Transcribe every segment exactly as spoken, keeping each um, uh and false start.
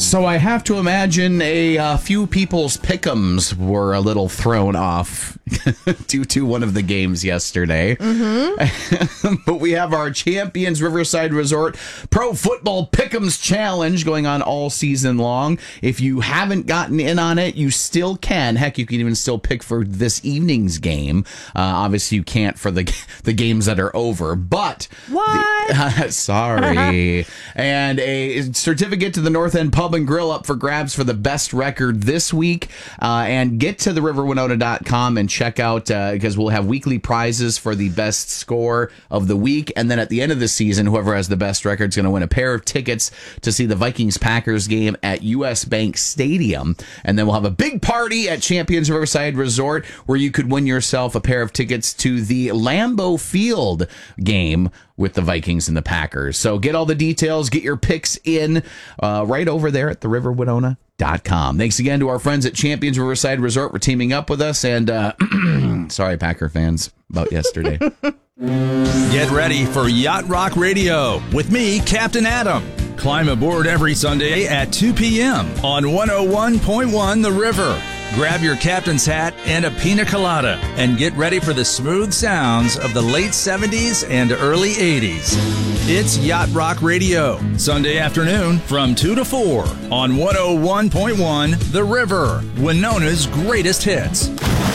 So I have to imagine a uh, few people's pick'ems were a little thrown off due to one of the games yesterday. Mm-hmm. But we have our Champions Riverside Resort Pro Football Pick'ems Challenge going on all season long. If you haven't gotten in on it, you still can. Heck, you can even still pick for this evening's game. Uh, obviously, you can't for the the games that are over. But what? The, sorry. And a certificate to the North End Pub and Grill up for grabs for the best record this week. Uh, and get to the river winona dot com and check out, uh, because we'll have weekly prizes for the best score of the week. And then at the end of the season, whoever has the best record is going to win a pair of tickets to see the Vikings-Packers game at U S Bank Stadium. And then we'll have a big party at Champions Riverside Resort where you could win yourself a pair of tickets to the Lambeau Field game with the Vikings and the Packers. So get all the details, get your picks in uh, right over there at the river winona dot com. Thanks again to our friends at Champions Riverside Resort for teaming up with us. And uh, sorry, Packer fans, about yesterday. Get ready for Yacht Rock Radio with me, Captain Adam. Climb aboard every Sunday at two p.m. on one oh one point one The River. Grab your captain's hat and a pina colada and get ready for the smooth sounds of the late seventies and early eighties. It's Yacht Rock Radio, Sunday afternoon from two to four on one oh one point one The River, Winona's greatest hits.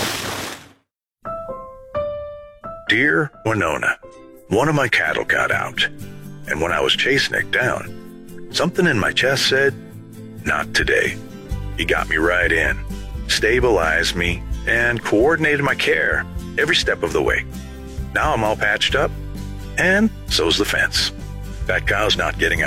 Dear Winona, one of my cattle got out, and when I was chasing it down, something in my chest said, not today. He got me right in, stabilized me, and coordinated my care every step of the way. Now I'm all patched up, and so's the fence. That cow's not getting out.